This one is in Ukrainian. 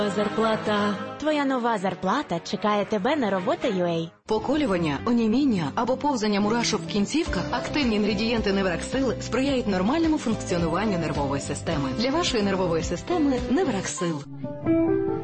Зарплата. Твоя нова зарплата чекає тебе на робота.ua. Поколювання, оніміння або повзання мурашок в кінцівках, активні інгредієнти Невраксил сприяють нормальному функціонуванню нервової системи. Для вашої нервової системи Невраксил.